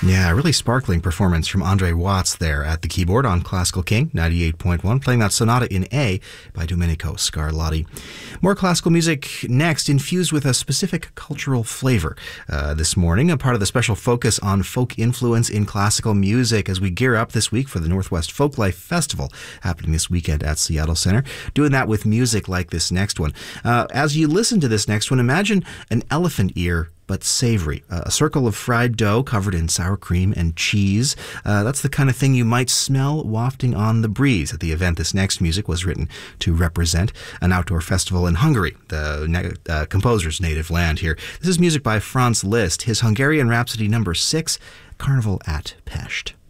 Yeah, really sparkling performance from Andre Watts there at the keyboard on Classical King 98.1, playing that Sonata in A by Domenico Scarlatti. More classical music next, infused with a specific cultural flavor. This morning, a part of the special focus on folk influence in classical music as we gear up this week for the Northwest Folklife Festival happening this weekend at Seattle Center. Doing that with music like this next one. As you listen to this next one, imagine an elephant ear but savory. A circle of fried dough covered in sour cream and cheese. That's the kind of thing you might smell wafting on the breeze at the event this next music was written to represent, an outdoor festival in Hungary, the composer's native land here. This is music by Franz Liszt, his Hungarian Rhapsody No. 6, Carnival at Pest.